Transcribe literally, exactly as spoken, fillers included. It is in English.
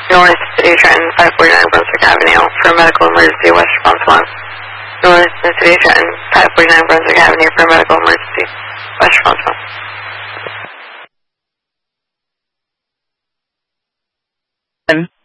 North City Trenton, five forty-nine Brunswick Avenue for medical emergency, West response one. North City Trenton, five forty-nine Brunswick Avenue for medical emergency, West response one.